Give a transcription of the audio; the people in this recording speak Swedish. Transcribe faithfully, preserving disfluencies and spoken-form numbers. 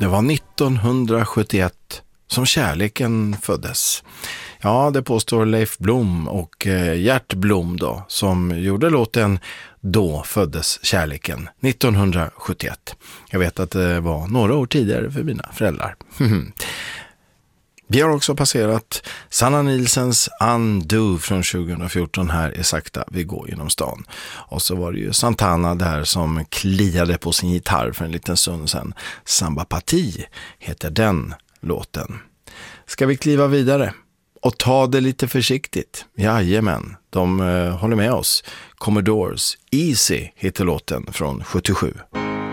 Det var nittonhundrasjuttioett som kärleken föddes. Ja, det påstår Leif Blom och Gert Blom då, som gjorde låten Då föddes kärleken, nittonhundrasjuttioett. Jag vet att det var några år tidigare för mina föräldrar. Vi har också passerat Sanna Nilsens Undo från tjugohundrafjorton här i Sakta vi går genom stan. Och så var det ju Santana där som kliade på sin gitarr för en liten stund sedan. Samba Parti heter den låten. Ska vi kliva vidare och ta det lite försiktigt? Jajamän, de uh, håller med oss. Commodores Easy heter låten från sjuttiosju.